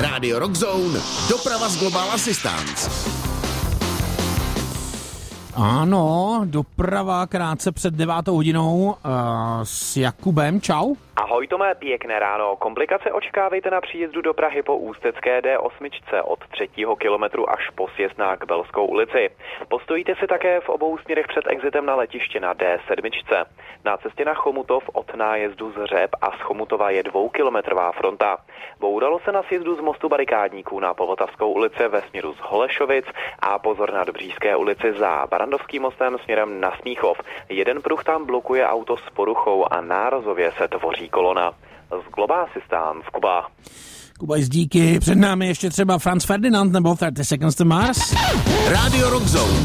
Radio Rock Zone, doprava z Global Assistance. Ano, doprava krátce před 9 hodinou s Jakubem. Čau. Ahoj Tome, pěkné ráno. Komplikace očekávejte na příjezdu do Prahy po ústecké D8 od 3. kilometru až po sjezd na Kbelskou ulici. Postojíte si také v obou směrech před exitem na letiště na D7. Na cestě na Chomutov od nájezdu z Řep a z Chomutova je 2kilometrová fronta. Bouralo se na sjezdu z mostu barikádníků na Polotavskou ulici ve směru z Holešovic a pozor na Dobřížské ulici za Barandovským mostem směrem na Smíchov. Jeden pruh tam blokuje auto s poruchou a nárazově se tvoří kolona. Z Global Assistance, Kuba. Kuba, díky. Před námi ještě třeba Franz Ferdinand nebo 30 Seconds to Mars. Radio Rock Zone.